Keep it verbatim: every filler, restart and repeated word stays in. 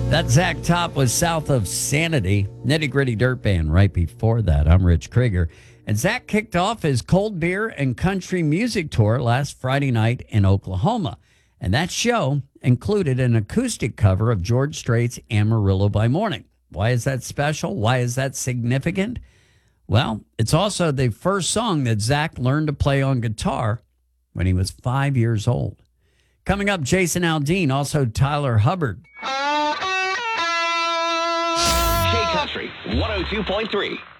That Zach Top was South of Sanity, Nitty Gritty Dirt Band right before that. I'm Rich Krieger. And Zach kicked off his cold beer and country music tour last Friday night in Oklahoma. And that show included an acoustic cover of George Strait's Amarillo by Morning. Why is that special? Why is that significant? Well, it's also the first song that Zach learned to play on guitar when he was five years old. Coming up, Jason Aldean, also Tyler Hubbard. K Country one oh two point three.